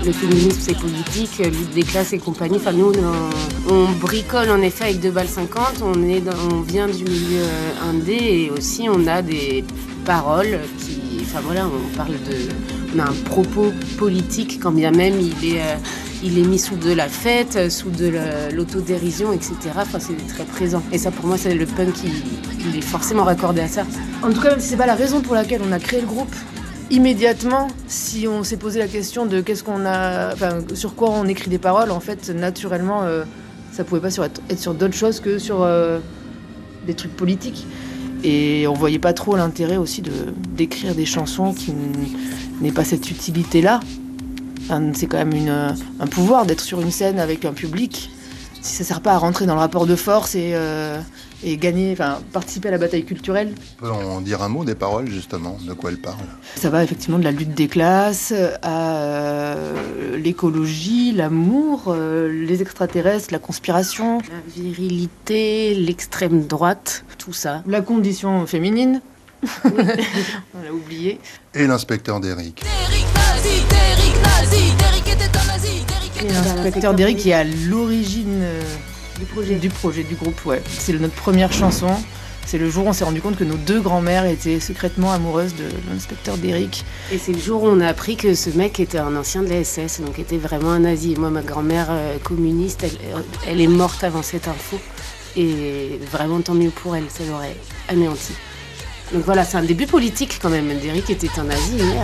Le féminisme, c'est politique, lutte des classes et compagnie. Enfin, nous, on bricole en effet avec 2 balles 50. On vient du milieu indé et aussi on a des paroles qui... Enfin voilà, on a un propos politique quand bien même il est mis sous de la fête, sous de l'autodérision, etc. Enfin, c'est très présent. Et ça, pour moi, c'est le punk il est forcément raccordé à ça. En tout cas, même si c'est pas la raison pour laquelle on a créé le groupe, immédiatement, si on s'est posé la question de sur quoi on écrit des paroles, en fait, naturellement, ça pouvait pas être sur d'autres choses que sur des trucs politiques. Et on voyait pas trop l'intérêt aussi d'écrire des chansons qui n'aient pas cette utilité-là. Enfin, c'est quand même un pouvoir d'être sur une scène avec un public. Si ça sert pas à rentrer dans le rapport de force et gagner, participer à la bataille culturelle. On peut en dire un mot des paroles, justement, de quoi elles parlent? Ça va effectivement de la lutte des classes à l'écologie, l'amour, les extraterrestres, la conspiration. La virilité, l'extrême droite, tout ça. La condition féminine, on l'a oublié. Et l'inspecteur Derrick. Et l'inspecteur Derrick qui est à l'origine du projet du groupe, ouais. C'est notre première chanson. C'est le jour où on s'est rendu compte que nos 2 grands-mères étaient secrètement amoureuses de l'inspecteur Derrick. Et c'est le jour où on a appris que ce mec était un ancien de la SS, donc était vraiment un nazi. Et moi, ma grand-mère communiste, elle est morte avant cette info. Et vraiment, tant mieux pour elle, ça l'aurait anéanti. Donc voilà, c'est un début politique quand même. Derrick était un nazi, merde.